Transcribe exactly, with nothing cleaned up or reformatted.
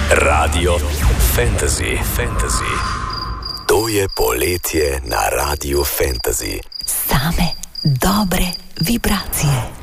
Radio Fantasy. Fantasy. To je poletje na Radio Fantasy. Same dobre vibracije.